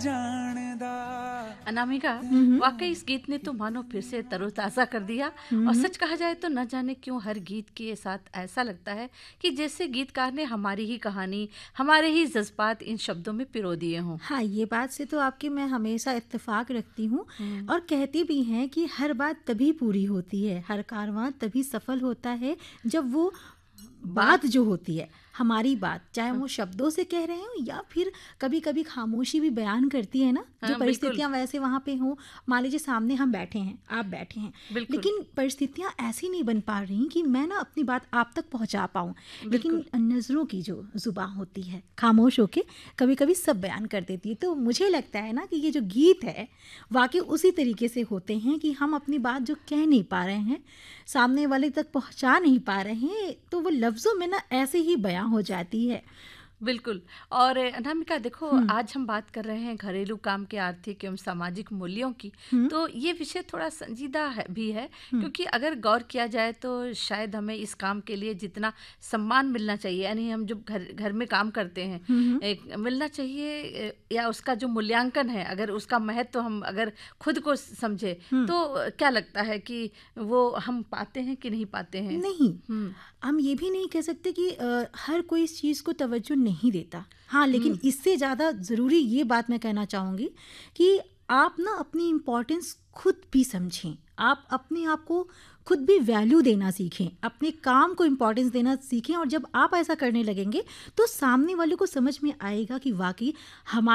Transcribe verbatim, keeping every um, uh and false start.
जानदा। अनामिका, वाकई इस गीत ने तो मानो फिर से तरोताज़ा कर दिया। और सच कहा जाए तो न जाने क्यों हर गीत के साथ ऐसा लगता है कि जैसे गीतकार ने हमारी ही कहानी, हमारे ही जज्बात इन शब्दों में पिरो दिए हों। हाँ, ये बात से तो आपकी मैं हमेशा इत्तेफाक रखती हूँ और कहती भी हैं कि हर बात तभी पूरी होती है, हर कारवां तभी सफल होता है जब वो बात जो होती है, हमारी बात, चाहे वो शब्दों से कह रहे हो या फिर कभी कभी खामोशी भी बयान करती है ना, जो हाँ, परिस्थितियां वैसे वहाँ पे हो। मान लीजिए सामने हम बैठे हैं, आप बैठे हैं, बिल्कुल। लेकिन परिस्थितियां ऐसी नहीं बन पा रही कि मैं ना अपनी बात आप तक पहुँचा पाऊँ, लेकिन नज़रों की जो जुबान होती है खामोश होके कभी कभी सब बयान कर देती है। तो मुझे लगता है ना कि ये जो गीत है वाकई उसी तरीके से होते हैं कि हम अपनी बात जो कह नहीं पा रहे हैं, सामने वाले तक पहुंचा नहीं पा रहे हैं, तो वो लफ्ज़ों में ना ऐसे ही बयां हो जाती है। बिल्कुल। और अनामिका देखो, आज हम बात कर रहे हैं घरेलू काम के आर्थिक एवं सामाजिक मूल्यों की। तो ये विषय थोड़ा संजीदा है भी है, क्योंकि अगर गौर किया जाए तो शायद हमें इस काम के लिए जितना सम्मान मिलना चाहिए, यानी हम जब घर घर में काम करते हैं एक मिलना चाहिए, या उसका जो मूल्यांकन है, अगर उसका महत्व हम अगर खुद को समझे तो क्या लगता है कि वो हम पाते हैं कि नहीं पाते हैं? नहीं, हम ये भी नहीं कह सकते कि आ, हर कोई इस चीज़ को तवज्जो नहीं देता। हाँ, लेकिन इससे ज़्यादा ज़रूरी ये बात मैं कहना चाहूँगी कि आप ना अपनी इम्पोर्टेंस खुद भी समझें, आप अपने आप को खुद भी वैल्यू देना सीखें, अपने काम को इम्पोर्टेंस देना सीखें। और जब आप ऐसा करने लगेंगे तो सामने वाले को समझ में आएगा कि वाकई हमारे